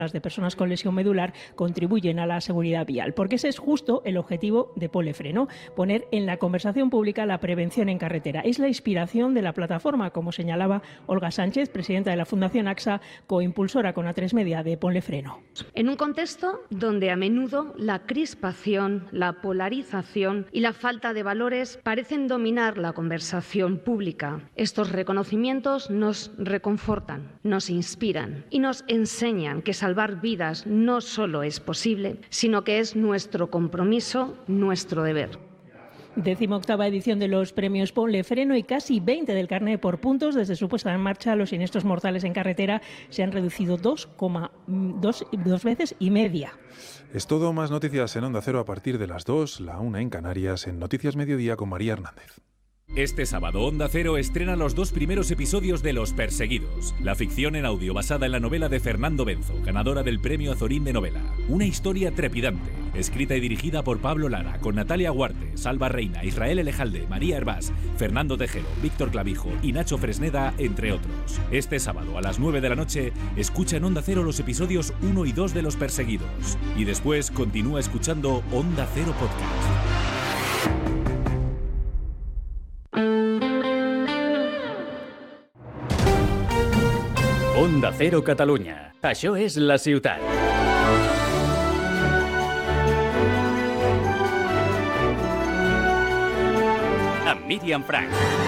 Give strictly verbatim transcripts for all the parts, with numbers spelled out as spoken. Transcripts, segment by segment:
de personas con lesión medular contribuyen a la seguridad vial, porque ese es justo el objetivo de Ponle Freno, poner en la conversación pública la prevención en carretera. Es la inspiración de la plataforma, como señalaba Olga Sánchez, presidenta de la Fundación AXA, coimpulsora con A tres Media de Ponle Freno. En un contexto donde a menudo la crispación, la polarización y la falta de valores parecen dominar la conversación pública, estos reconocimientos nos reconfortan, nos inspiran y nos enseñan que salvar vidas no solo es posible, sino que es nuestro compromiso, nuestro deber. Decimoctava edición de los premios Ponle Freno y casi veinte del carné por puntos. Desde su puesta en marcha, los siniestros mortales en carretera se han reducido dos coma dos veces y media. Es todo, más noticias en Onda Cero a partir de las dos, la una en Canarias, en Noticias Mediodía con María Hernández. Este sábado Onda Cero estrena los dos primeros episodios de Los Perseguidos, la ficción en audio basada en la novela de Fernando Benzo, ganadora del Premio Azorín de Novela. Una historia trepidante, escrita y dirigida por Pablo Lara, con Natalia Guarte, Salva Reina, Israel Elejalde, María Hervás, Fernando Tejero, Víctor Clavijo y Nacho Fresneda, entre otros. Este sábado a las nueve de la noche, escucha en Onda Cero los episodios uno y dos de Los Perseguidos. Y después continúa escuchando Onda Cero Podcast. Onda Cero Catalunya. Això és La Ciutat. Amb Míriam Frank.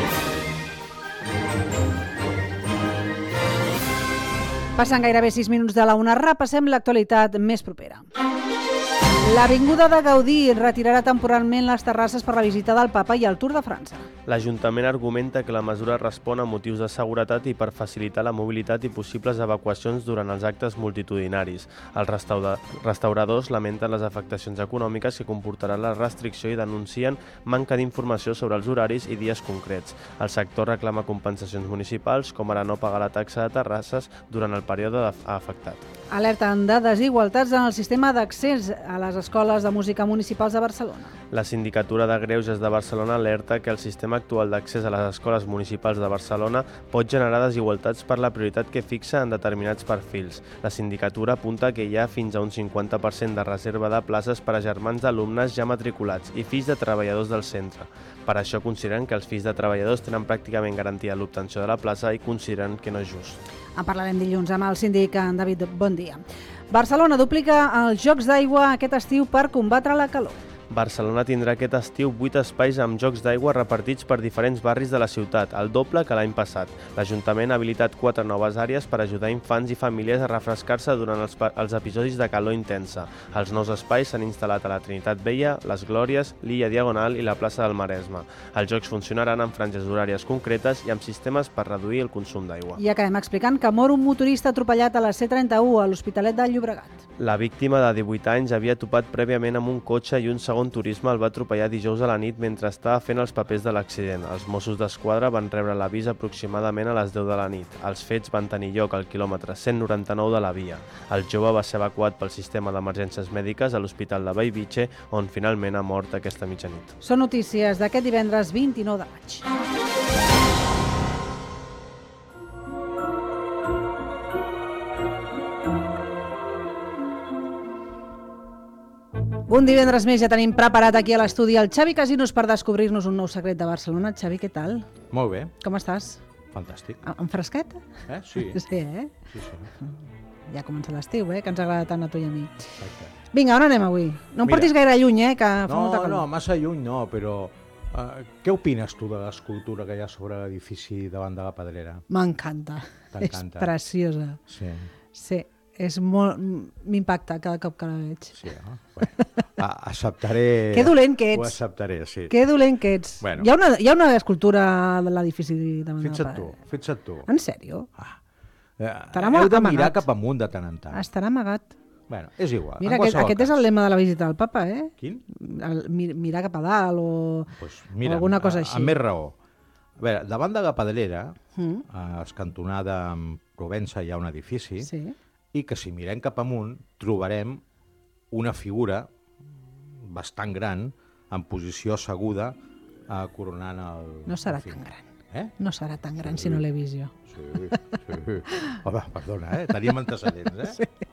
Passen gairebé sis minuts de la una. Repassem l'actualitat més propera. L'Avinguda de Gaudí retirarà temporalment les terrasses per la visita del papa i el Tour de França. L'Ajuntament argumenta que la mesura respon a motius de seguretat i per facilitar la mobilitat i possibles evacuacions durant els actes multitudinaris. Els restaura- restauradors lamenten les afectacions econòmiques que comportarà la restricció i denuncien manca d'informació sobre els horaris i dies concrets. El sector reclama compensacions municipals, com ara no pagar la taxa de terrasses durant el període afectat. Alerten de desigualtats en el sistema d'accés a les escoles de música municipals de Barcelona. La Sindicatura de Greuges de Barcelona alerta que el sistema actual d'accés a les escoles municipals de Barcelona pot generar desigualtats per la prioritat que fixa en determinats perfils. La sindicatura apunta que hi ha fins a un cinquanta per cent de reserva de places per a germans d'alumnes ja matriculats i fills de treballadors del centre. Per això consideren que els fills de treballadors tenen pràcticament garantida l'obtenció de la plaça i consideren que no és just. En parlarem dilluns amb el síndic en David. Bon dia. Barcelona duplica els jocs d'aigua aquest estiu per combatre la calor. Barcelona tindrà aquest estiu vuit espais amb jocs d'aigua repartits per diferents barris de la ciutat, el doble que l'any passat. L'Ajuntament ha habilitat quatre noves àrees per ajudar infants i famílies a refrescar-se durant els, els episodis de calor intensa. Els nous espais s'han instal·lat a la Trinitat Vella, les Glòries, l'Illa Diagonal i la plaça del Maresme. Els jocs funcionaran en franges horàries concretes i amb sistemes per reduir el consum d'aigua. I acabem explicant que mor un motorista atropellat a la C trenta-u a l'Hospitalet de Llobregat. La víctima de divuit anys havia topat prèviament amb un cotxe i un segon turisme el va atropellar dijous a la nit mentre estava fent els papers de l'accident. Els Mossos d'Esquadra van rebre l'avís aproximadament a les deu de la nit. Els fets van tenir lloc al quilòmetre cent noranta-nou de la via. El jove va ser evacuat pel sistema d'emergències mèdiques a l'Hospital de Bellvitge, on finalment ha mort aquesta mitjanit. Són notícies d'aquest divendres vint-i-nou de maig. Un divendres més ja tenim preparat aquí a l'estudi el Xavi Casinos per descobrir-nos un nou secret de Barcelona. Xavi, què tal? Molt bé. Com estàs? Fantàstic. En fresquet? Eh? Sí. Sí, eh? Sí, sí. Ja comença l'estiu, eh? Que ens agrada tant a tu i a mi. Exacte. Vinga, on anem avui? No em Mira. portis gaire lluny, eh? Que fa No, molta calor. no, massa lluny no, però uh, què opines tu de l'escultura que hi ha sobre l'edifici davant de la Pedrera? M'encanta. És T'encanta. preciosa. Sí. Sí, és molt... M'impacta cada cop que la veig. Sí, no? Bueno, a, acceptaré... Que dolent que Ho ets. acceptaré, sí. Que dolent que ets. Bueno. Hi, ha una, hi ha una escultura de l'edifici davant de la Fixa't tu, Pedrera. fixa't tu. En sèrio? Ah. Eh, Estarà heu de amagat. mirar cap amunt de tant en tant. Estarà amagat. Bueno, és igual. Mira, en aquest, qualsevol aquest és cas. el lema de la visita del papa, eh? Quin? El, mi- mirar cap a dalt o, Pues o mira, alguna cosa a- així. Amb més raó. A veure, davant de la Pedrera, Mm. a escantonada amb Provença hi ha un edifici, Sí. i que si mirem cap amunt trobarem una figura bastant gran, en posició asseguda, eh, coronant el... No serà el final. tan gran. Eh? No serà tan gran Sí. si no l'he vist jo. Sí, sí. Home, perdona, eh? Teníem antecedents, eh? Sí.